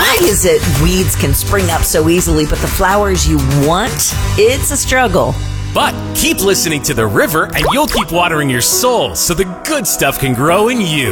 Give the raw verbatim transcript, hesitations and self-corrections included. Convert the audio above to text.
Why is it weeds can spring up so easily, but the flowers you want, it's a struggle? But keep listening to the river and you'll keep watering your soul so the good stuff can grow in you.